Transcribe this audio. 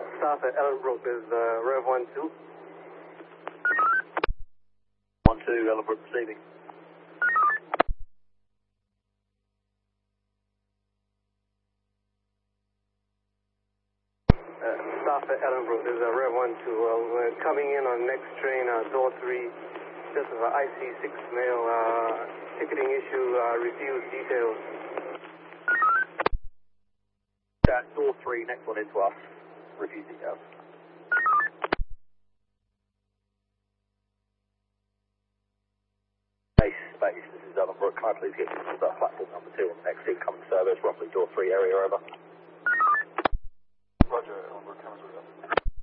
South at Ellenbrook, there's Rev 12. 12, Ellenbrook receiving. South at Ellenbrook, there's Rev 12. We're coming in on next train, door 3. This is an IC6 mail, ticketing issue, review details. Door 3, next one into us. Review details. Space, this is Ellenbrook. Can I please get you to that platform number 2 on the next incoming service, roughly door 3 area, over?